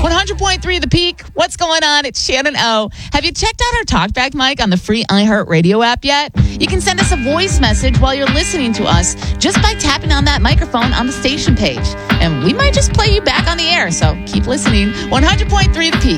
100.3 The Peak. What's going on? It's Shannon O. Have you checked out our TalkBack mic on the free iHeartRadio app yet? You can send us a voice message while you're listening to us just by tapping on that microphone on the station page. And we might just play you back on the air, so keep listening. 100.3 The Peak.